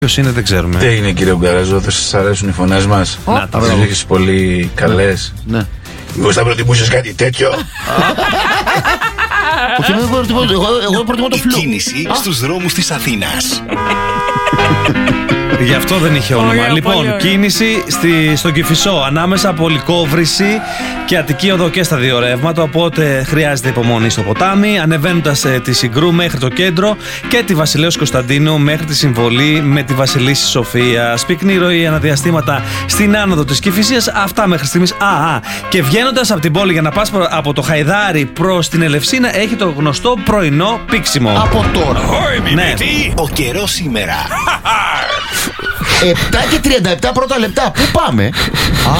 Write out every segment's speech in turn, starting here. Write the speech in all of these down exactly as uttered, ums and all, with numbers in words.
Ποιος είναι, δεν ξέρουμε. Τι είναι, κύριε Ουγγαράζο, δεν σας αρέσουν οι φωνές μας? Να, τα δεν έχεις πολύ καλές. Ναι. Μήπως θα προτιμούσες κάτι τέτοιο? Όχι, εγώ προτιμώ το φλου. Κίνηση στους δρόμους της Αθήνας. Γι' αυτό δεν είχε όνομα. Ωραία, Λοιπόν, πολύ ωραία. κίνηση στη, στον Κηφισό ανάμεσα από Λυκόβρηση και Αττική Οδό και στα δύο ρεύματα. Οπότε χρειάζεται υπομονή στο ποτάμι. Ανεβαίνοντας ε, τη Συγκρού μέχρι το κέντρο και τη Βασιλέως Κωνσταντίνου μέχρι τη συμβολή με τη Βασιλίσση Σοφία. Πυκνή ροή αναδιαστήματα στην άνοδο της Κηφισίας. Αυτά μέχρι στιγμής. Α, α, και βγαίνοντας από την πόλη για να πας προ, από το Χαϊδάρι προς την Ελευσίνα, έχει το γνωστό πρωινό πήξιμο. Από τώρα. Ναι. Ο καιρός σήμερα. επτά και τριάντα επτά πρώτα λεπτά. Πού πάμε? Α,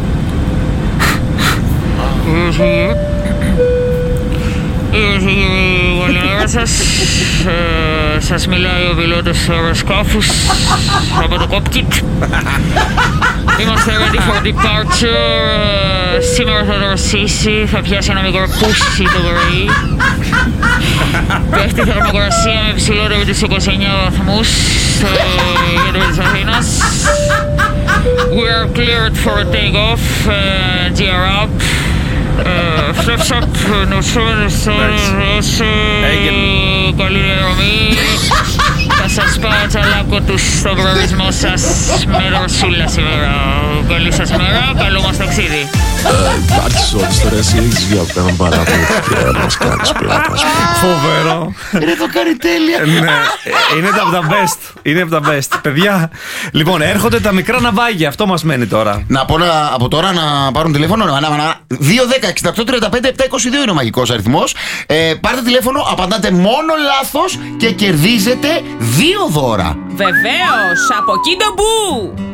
Καλημέρα σας. Ε, σας μιλάει ο πιλότος του αεροσκάφους από το cockpit. Είμαστε ready for departure. Ε, σήμερα θα δροσίσει, θα πιάσει ένα μικρό πούσι το πρωί. Πέφτει η θερμοκρασία με υψηλότερη της είκοσι εννέα βαθμούς στο κέντρο της Αθήνας. We are cleared for a take-off. Uh, gear up. Uh, flaps up. Καλή διαδρομή. Θα σας πάω τσαλάκο τους στον προορισμό σας με δροσούλα σήμερα. Καλή σας μέρα, καλό μας ταξίδι. Υπάρχεις όλες τώρα, εσύ έχεις βγει από έναν παράδειγμα και μας κάνεις πλάκα. Φοβερό. ρε, το κάνει τέλεια. Ναι, είναι από τα best. Είναι από τα best. Παιδιά, λοιπόν, έρχονται τα μικρά ναυάγια. Αυτό μας μένει τώρα. Να πω να- από τώρα να πάρουν τηλέφωνο. Να- να- να- δύο δέκα εξήντα οκτώ τριάντα πέντε επτακόσια είκοσι δύο είναι ο μαγικός αριθμός. Ε, πάρτε τηλέφωνο, απαντάτε μόνο λάθος και κερδίζετε δύο δώρα. Βεβαίως, από Kindo Boo!